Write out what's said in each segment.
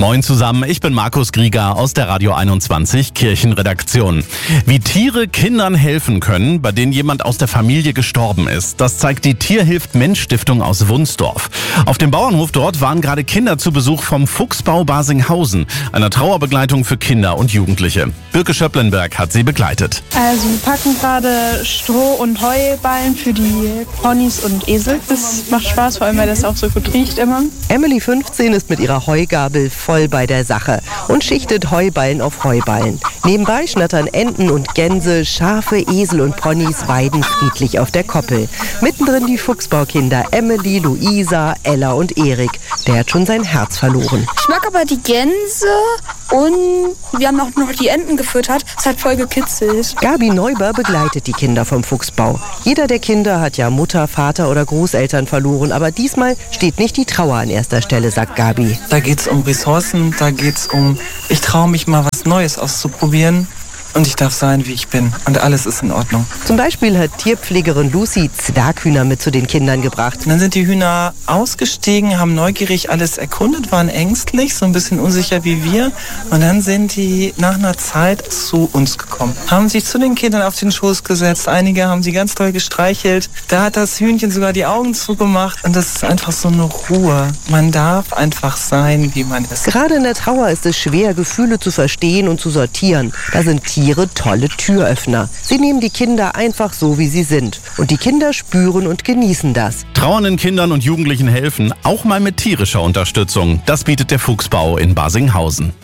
Moin zusammen, ich bin Markus Grieger aus der Radio 21 Kirchenredaktion. Wie Tiere Kindern helfen können, bei denen jemand aus der Familie gestorben ist, das zeigt die Tierhilft-Mensch-Stiftung aus Wunsdorf. Auf dem Bauernhof dort waren gerade Kinder zu Besuch vom Fuchsbau Basinghausen, einer Trauerbegleitung für Kinder und Jugendliche. Birke Schöpplenberg hat sie begleitet. Also wir packen gerade Stroh- und Heuballen für die Ponys und Esel. Das macht Spaß, vor allem weil das auch so gut riecht immer. Emily 15 ist mit ihrer Heugabel voll bei der Sache und schichtet Heuballen auf Heuballen. Nebenbei schnattern Enten und Gänse, Schafe, Esel und Ponys weiden friedlich auf der Koppel. Mittendrin die Fuchsbaukinder Emily, Luisa, Ella und Erik. Der hat schon sein Herz verloren. Ich mag aber die Gänse und wir haben auch noch die Enten gefüttert. Es hat voll gekitzelt. Gabi Neuber begleitet die Kinder vom Fuchsbau. Jeder der Kinder hat ja Mutter, Vater oder Großeltern verloren, aber diesmal steht nicht die Trauer an erster Stelle, sagt Gabi. Da geht's um Ressourcen, da geht's um, ich traue mich mal was Neues auszuprobieren. Und ich darf sein, wie ich bin. Und alles ist in Ordnung. Zum Beispiel hat Tierpflegerin Lucy Zwerghühner mit zu den Kindern gebracht. Und dann sind die Hühner ausgestiegen, haben neugierig alles erkundet, waren ängstlich, so ein bisschen unsicher wie wir. Und dann sind die nach einer Zeit zu uns gekommen. Haben sich zu den Kindern auf den Schoß gesetzt. Einige haben sie ganz toll gestreichelt. Da hat das Hühnchen sogar die Augen zugemacht. Und das ist einfach so eine Ruhe. Man darf einfach sein, wie man ist. Gerade in der Trauer ist es schwer, Gefühle zu verstehen und zu sortieren. Da sind Tiere tolle Türöffner. Sie nehmen die Kinder einfach so, wie sie sind. Und die Kinder spüren und genießen das. Trauernden Kindern und Jugendlichen helfen, auch mal mit tierischer Unterstützung. Das bietet der Fuchsbau in Basinghausen.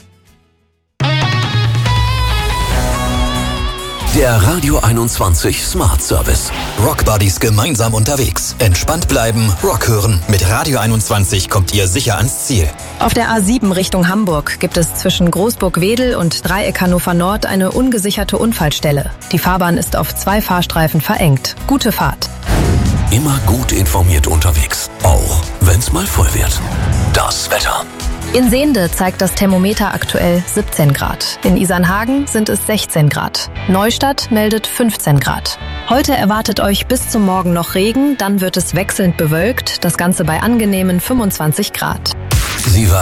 Der Radio 21 Smart Service. Rock Buddies gemeinsam unterwegs. Entspannt bleiben, Rock hören. Mit Radio 21 kommt ihr sicher ans Ziel. Auf der A7 Richtung Hamburg gibt es zwischen Großburg-Wedel und Dreieck Hannover Nord eine ungesicherte Unfallstelle. Die Fahrbahn ist auf 2 Fahrstreifen verengt. Gute Fahrt. Immer gut informiert unterwegs. Auch wenn's mal voll wird. Das Wetter. In Sehnde zeigt das Thermometer aktuell 17 Grad. In Isernhagen sind es 16 Grad. Neustadt meldet 15 Grad. Heute erwartet euch bis zum Morgen noch Regen, dann wird es wechselnd bewölkt, das Ganze bei angenehmen 25 Grad. Sie war